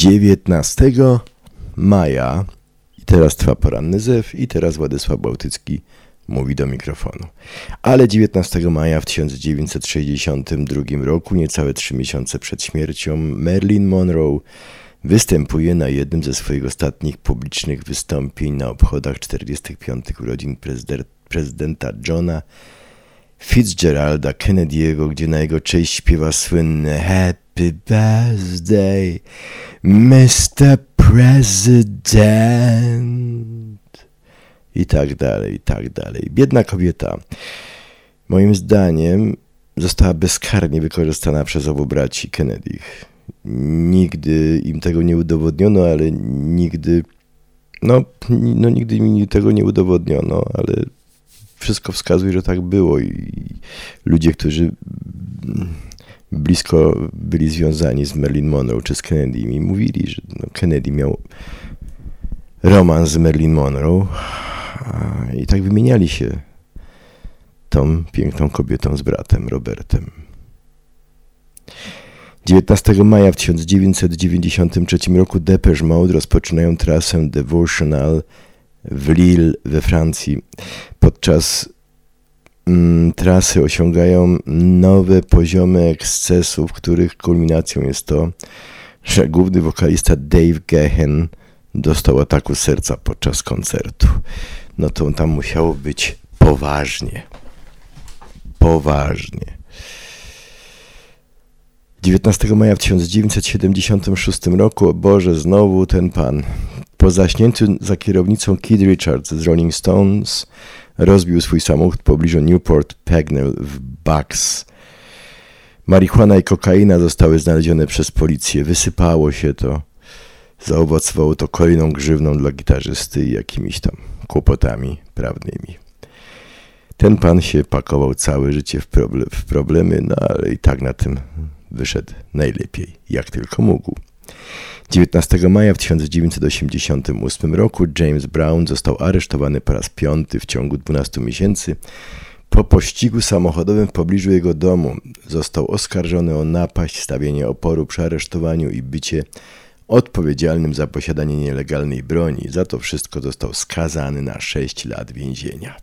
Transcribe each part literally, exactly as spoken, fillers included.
dziewiętnastego maja i teraz trwa poranny zew i teraz Władysław Bałtycki mówi do mikrofonu. Ale dziewiętnastego maja w tysiąc dziewięćset sześćdziesiątym drugim roku, niecałe trzy miesiące przed śmiercią, Marilyn Monroe występuje na jednym ze swoich ostatnich publicznych wystąpień na obchodach czterdziestych piątych urodzin prezydent, prezydenta Johna Fitzgeralda Kennedy'ego, gdzie na jego cześć śpiewa słynne Happy Birthday, mister President i tak dalej, i tak dalej. Biedna kobieta, moim zdaniem, została bezkarnie wykorzystana przez obu braci Kennedych. Nigdy im tego nie udowodniono, ale nigdy, no, no nigdy mi tego nie udowodniono, ale wszystko wskazuje, że tak było i ludzie, którzy blisko byli związani z Marilyn Monroe czy z Kennedy, mi mówili, że no Kennedy miał romans z Marilyn Monroe i tak wymieniali się tą piękną kobietą z bratem Robertem. dziewiętnastego maja w tysiąc dziewięćset dziewięćdziesiątym trzecim roku Depeche Mode rozpoczynają trasę Devotional w Lille we Francji. Podczas mm, trasy osiągają nowe poziomy ekscesów, których kulminacją jest to, że główny wokalista Dave Gahan dostał ataku serca podczas koncertu. No to tam musiało być poważnie. Poważnie. dziewiętnastego maja w tysiąc dziewięćset siedemdziesiątym szóstym roku, o Boże, znowu ten pan. Po zaśnięciu za kierownicą Keith Richards z Rolling Stones rozbił swój samochód w pobliżu Newport Pagnell w Bucks. Marihuana i kokaina zostały znalezione przez policję. Wysypało się to. Zaowocowało to kolejną grzywną dla gitarzysty i jakimiś tam kłopotami prawnymi. Ten pan się pakował całe życie w, proble- w problemy, no ale i tak na tym wyszedł najlepiej, jak tylko mógł. dziewiętnastego maja w tysiąc dziewięćset osiemdziesiątym ósmym roku James Brown został aresztowany po raz piąty w ciągu dwunastu miesięcy. Po pościgu samochodowym w pobliżu jego domu został oskarżony o napaść, stawienie oporu przy aresztowaniu i bycie odpowiedzialnym za posiadanie nielegalnej broni. Za to wszystko został skazany na sześć lat więzienia.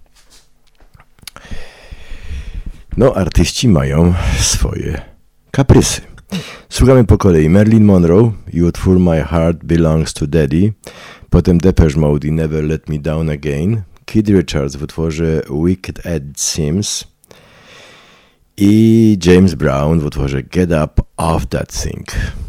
No, artyści mają swoje kaprysy. Słuchamy po kolei Marilyn Monroe, Youthful My Heart Belongs to Daddy, potem Depeche Mode i Never Let Me Down Again, Keith Richards w utworze Wicked Ed Sims i James Brown w utworze Get Up Off That Thing.